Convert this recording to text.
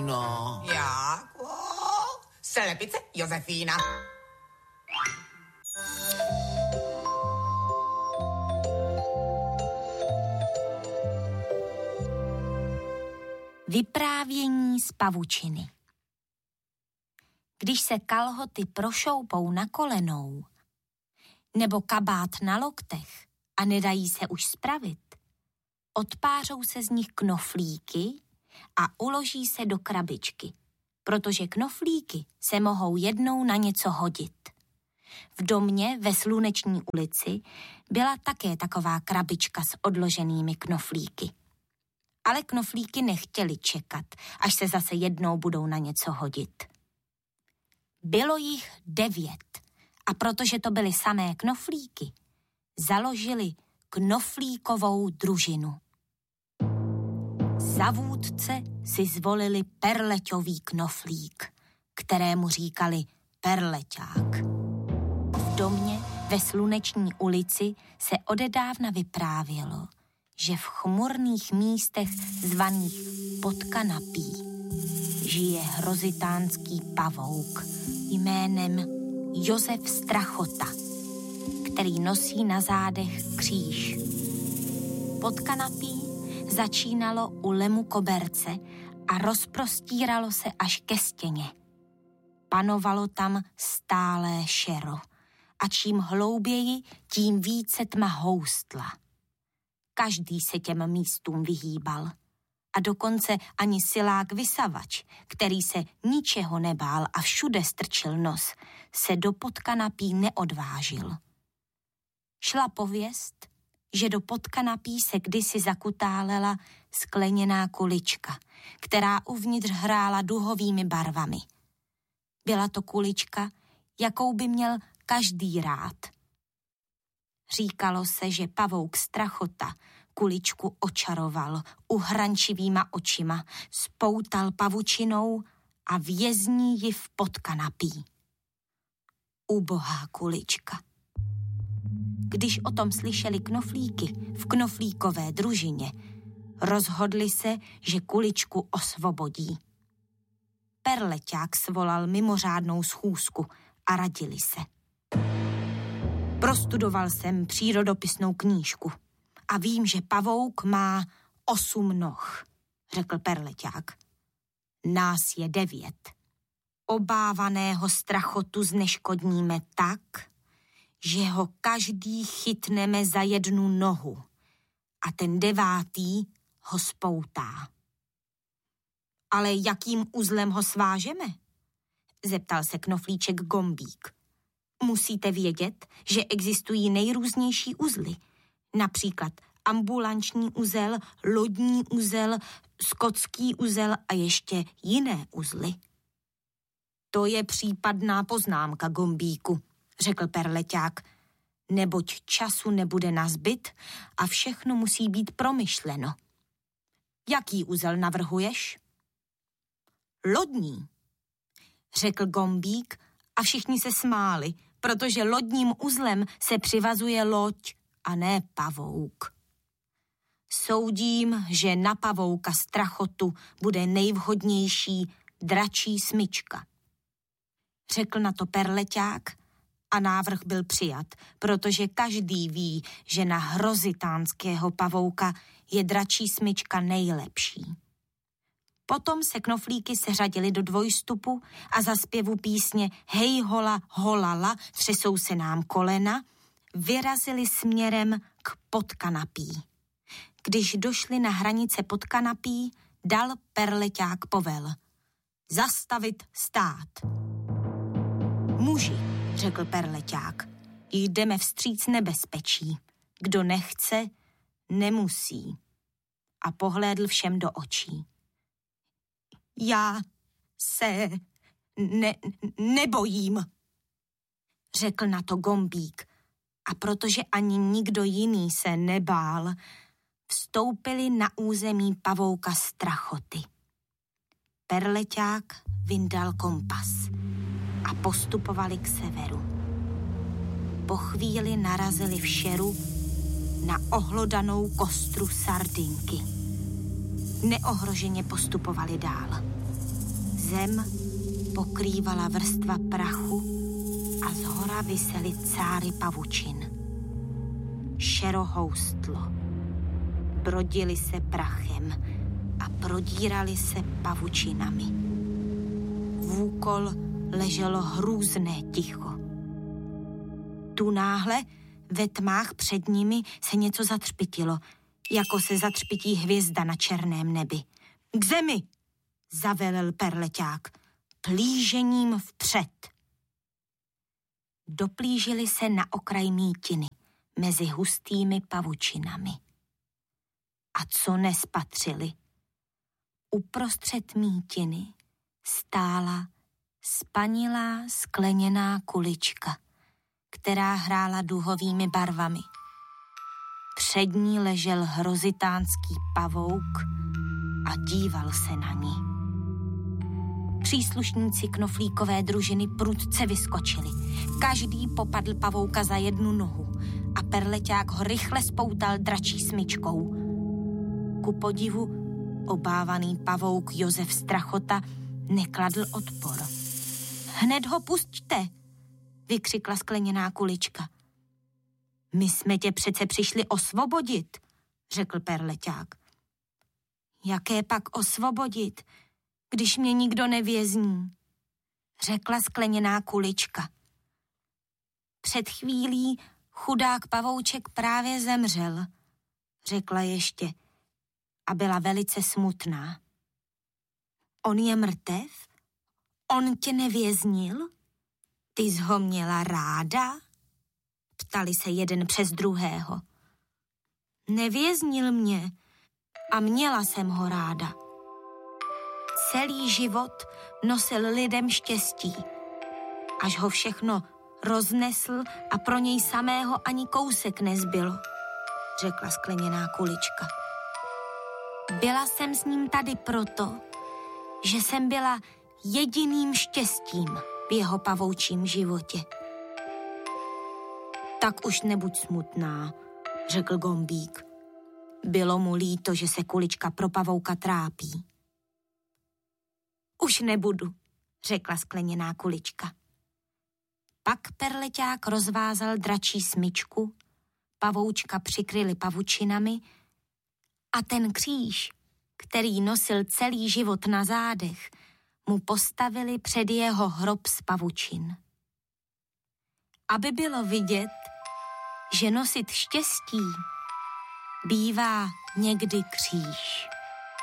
No. Jako? Slepice Josefína. Vyprávění z pavučiny. Když se kalhoty prošoupou na kolenou, nebo kabát na loktech a nedají se už spravit, odpářou se z nich knoflíky a uloží se do krabičky, protože knoflíky se mohou jednou na něco hodit. V domě ve Sluneční ulici byla také taková krabička s odloženými knoflíky. Ale knoflíky nechtěli čekat, až se zase jednou budou na něco hodit. Bylo jich 9 a protože to byly samé knoflíky, založili knoflíkovou družinu. Za vůdce si zvolili perleťový knoflík, kterému říkali Perleťák. V domě ve Sluneční ulici se odedávna vyprávělo, že v chmurných místech zvaných Podkanapí žije hrozitánský pavouk jménem Josef Strachota, který nosí na zádech kříž. Podkanapí začínalo u lemu koberce a rozprostíralo se až ke stěně. Panovalo tam stálé šero a čím hlouběji, tím více tma houstla. Každý se těm místům vyhýbal. A dokonce ani silák vysavač, který se ničeho nebál a všude strčil nos, se do Podkanapí neodvážil. Šla pověst, že do Podkanapí se kdysi zakutálela skleněná kulička, která uvnitř hrála duhovými barvami. Byla to kulička, jakou by měl každý rád. Říkalo se, že pavouk Strachota kuličku očaroval uhrančivýma očima, spoutal pavučinou a vězní ji v Podkanapí. Ubohá kulička. Když o tom slyšeli knoflíky v knoflíkové družině, rozhodli se, že kuličku osvobodí. Perleťák svolal mimořádnou schůzku a radili se. Prostudoval jsem přírodopisnou knížku a vím, že pavouk má 8 noh, řekl Perleťák. Nás je 9. Obávaného Strachotu zneškodníme tak, že ho každý chytneme za 1 nohu a ten 9. ho spoutá. Ale jakým uzlem ho svážeme? Zeptal se knoflíček Gombík. Musíte vědět, že existují nejrůznější uzly. Například ambulanční uzel, lodní uzel, skotský uzel a ještě jiné uzly. To je případná poznámka, Gombíku, řekl Perleťák, neboť času nebude nazbyt a všechno musí být promyšleno. Jaký uzel navrhuješ? Lodní, řekl Gombík a všichni se smáli, protože lodním uzlem se přivazuje loď a ne pavouk. Soudím, že na pavouka Strachotu bude nejvhodnější dračí smyčka. Řekl na to Perleťák a návrh byl přijat, protože každý ví, že na hrozitánského pavouka je dračí smyčka nejlepší. Potom se knoflíky seřadili do dvojstupu a za zpěvu písně Hej hola holala, třesou se nám kolena, vyrazili směrem k Podkanapí. Když došli na hranice Podkanapí, dal Perleťák povel. Zastavit stát. Muži, řekl Perleťák, jdeme vstříc nebezpečí. Kdo nechce, nemusí. A pohlédl všem do očí. Já se nebojím, řekl na to Gombík. A protože ani nikdo jiný se nebál, vstoupili na území pavouka Strachoty. Perleťák vyndal kompas a postupovali k severu. Po chvíli narazili v šeru na ohlodanou kostru sardinky. Neohroženě postupovali dál. Zem pokrývala vrstva prachu a zhora visely cáry pavučin. Šero houstlo. Brodili se prachem a prodírali se pavučinami. Vůkol leželo hrůzné ticho. Tu náhle ve tmách před nimi se něco zatřpitilo, jako se zatřpití hvězda na černém nebi. K zemi, zavelel perleťák, plížením vpřed. Doplížili se na okraj mítiny, mezi hustými pavučinami. A co nespatřili? Uprostřed mítiny stála spanilá skleněná kulička, která hrála duhovými barvami. Před ní ležel hrozitánský pavouk a díval se na ní. Příslušníci knoflíkové družiny prudce vyskočili. Každý popadl pavouka za jednu nohu a perleťák ho rychle spoutal dračí smyčkou. Ku podivu obávaný pavouk Josef Strachota nekladl odpor. Hned ho pusťte, vykřikla skleněná kulička. My jsme tě přece přišli osvobodit, řekl perleťák. Jaké pak osvobodit, když mě nikdo nevězní, řekla skleněná kulička. Před chvílí chudák pavouček právě zemřel, řekla ještě a byla velice smutná. On je mrtev? On tě nevěznil? Ty jsi ho měla ráda? Ptali se jeden přes druhého. Nevěznil mě a měla jsem ho ráda. Celý život nosil lidem štěstí, až ho všechno roznesl a pro něj samého ani kousek nezbylo, řekla skleněná kulička. Byla jsem s ním tady proto, že jsem byla jediným štěstím v jeho pavoučím životě. Tak už nebuď smutná, řekl Gombík. Bylo mu líto, že se kulička pro pavouka trápí. Už nebudu, řekla skleněná kulička. Pak perleťák rozvázal dračí smyčku, pavoučka přikryli pavučinami a ten kříž, který nosil celý život na zádech, mu postavili před jeho hrob z pavučin. Aby bylo vidět, že nosit štěstí bývá někdy kříž.